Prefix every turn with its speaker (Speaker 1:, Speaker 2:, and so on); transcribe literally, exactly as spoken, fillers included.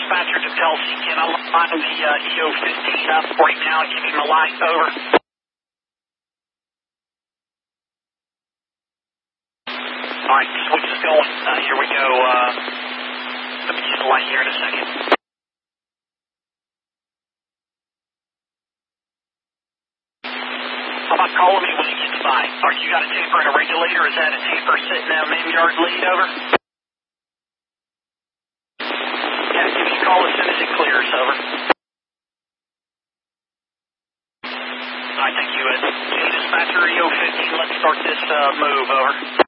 Speaker 1: dispatcher to Kelsey. Can I line the uh, E O fifteen up right now and give him a light? Over. All right, switch is going. Uh, here we go. Uh, let me use the light here in a second. How about calling me when he gets by? Are you got a taper and a regulator? Is that a taper sitting down main yard lead? Over. Yeah, give me a call as soon as it clears. Over. All right, thank you. Uh, dispatcher E O fifteen, let's start this uh, move. Over.